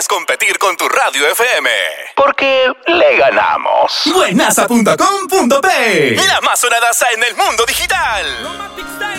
quieres competir con tu radio FM. Porque le ganamos. Buenaza.com.p, la más sonadaza en el mundo digital.